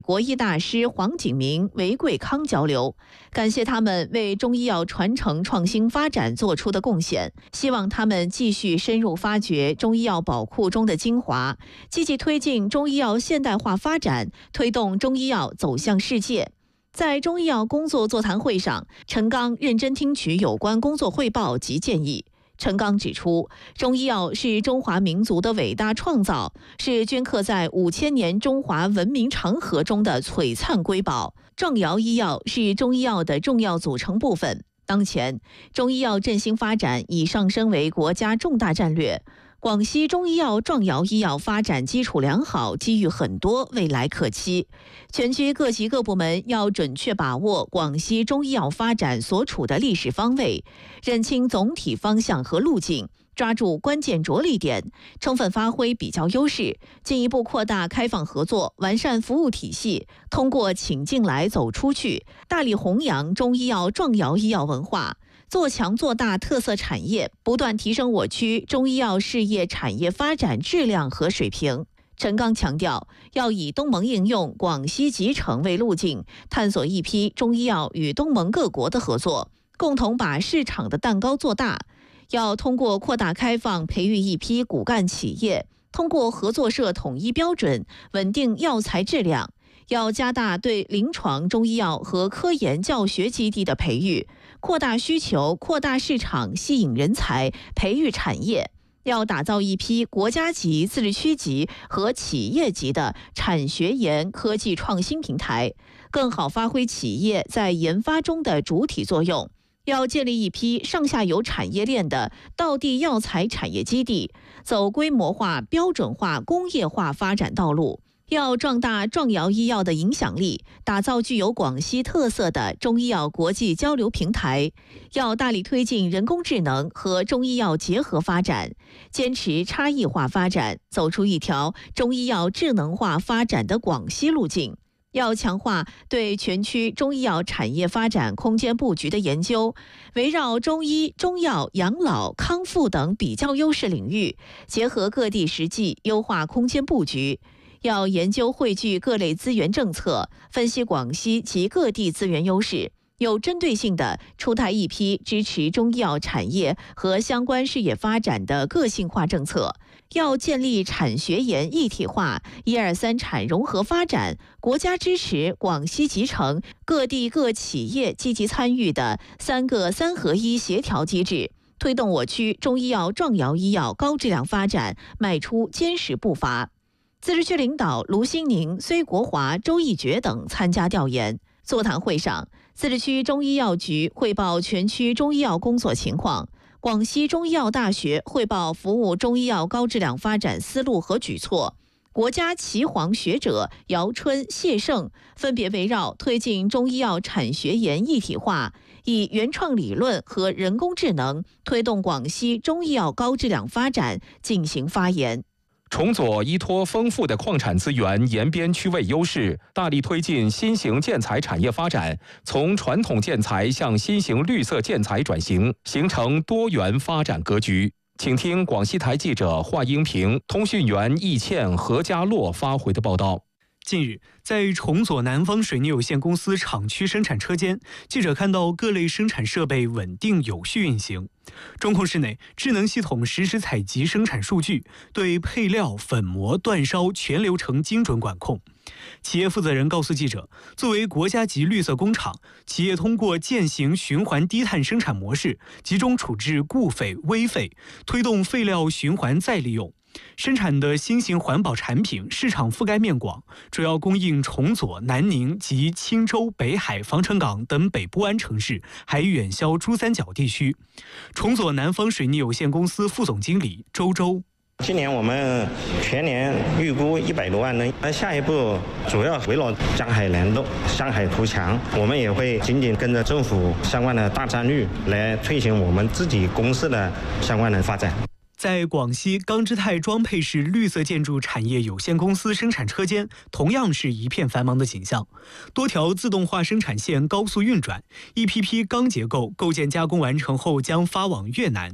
国医大师黄景明、韦贵康交流，感谢他们为中医药传承创新发展做出的贡献，希望他们继续深入发掘中医药宝库中的精华，积极推进中医药现代化发展，推动中医药走向世界。在中医药工作座谈会上，陈刚认真听取有关工作汇报及建议。陈刚指出，中医药是中华民族的伟大创造，是镌刻在5000年中华文明长河中的璀璨瑰宝。壮瑶医药是中医药的重要组成部分。当前，中医药振兴发展已上升为国家重大战略。广西中医药壮瑶医药发展基础良好，机遇很多，未来可期。全区各级各部门要准确把握广西中医药发展所处的历史方位，认清总体方向和路径，抓住关键着力点，充分发挥比较优势，进一步扩大开放合作，完善服务体系，通过请进来走出去，大力弘扬中医药壮瑶医药文化，做强做大特色产业，不断提升我区中医药事业产业发展质量和水平。陈刚强调，要以东盟应用、广西集成为路径，探索一批中医药与东盟各国的合作，共同把市场的蛋糕做大。要通过扩大开放，培育一批骨干企业，通过合作社统一标准，稳定药材质量。要加大对临床中医药和科研教学基地的培育，扩大需求，扩大市场，吸引人才，培育产业。要打造一批国家级、自治区级和企业级的产学研科技创新平台，更好发挥企业在研发中的主体作用。要建立一批上下游产业链的道地药材产业基地，走规模化、标准化、工业化发展道路。要壮大壮瑶医药的影响力，打造具有广西特色的中医药国际交流平台。要大力推进人工智能和中医药结合发展，坚持差异化发展，走出一条中医药智能化发展的广西路径。要强化对全区中医药产业发展空间布局的研究，围绕中医、中药、养老、康复等比较优势领域，结合各地实际，优化空间布局。要研究汇聚各类资源政策，分析广西及各地资源优势，有针对性地出台一批支持中医药产业和相关事业发展的个性化政策。要建立产学研一体化、123产融合发展，国家支持、广西集成、各地各企业积极参与的3个3合1协调机制，推动我区中医药壮瑶医药高质量发展迈出坚实步伐。自治区领导卢新宁、崔国华、周义觉等参加调研。座谈会上，自治区中医药局汇报全区中医药工作情况，广西中医药大学汇报服务中医药高质量发展思路和举措。国家岐黄学者姚春、谢胜分别围绕推进中医药产学研一体化，以原创理论和人工智能推动广西中医药高质量发展进行发言。 重左依托丰富的矿产资源、沿边区位优势，大力推进新型建材产业发展，从传统建材向新型绿色建材转型，形成多元发展格局。请听广西台记者华英平、通讯员易倩、何家洛发回的报道。 近日，在重左南方水泥有限公司厂区生产车间，记者看到各类生产设备稳定有序运行。中控室内，智能系统实时采集生产数据，对配料、粉膜、煅烧全流程精准管控。企业负责人告诉记者，作为国家级绿色工厂，企业通过践行循环低碳生产模式，集中处置固废、危废，推动废料循环再利用。生产的新型环保产品市场覆盖面广，主要供应重左、南宁及钦州、北海、防城港等北部湾城市，还远销珠三角地区。重左南方水泥有限公司副总经理周周。 今年我们全年预估100多万人，那下一步主要围绕江海联动、上海图强，我们也会紧紧跟着政府相关的大战略来推行我们自己公司的相关的发展。 在广西钢之泰装配式绿色建筑产业有限公司生产车间，同样是一片繁忙的景象，多条自动化生产线高速运转，一批批钢结构构建加工完成后将发往越南。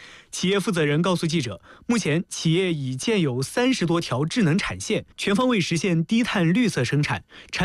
企业负责人告诉记者，目前企业已建有30多条智能产线，全方位实现低碳绿色生产。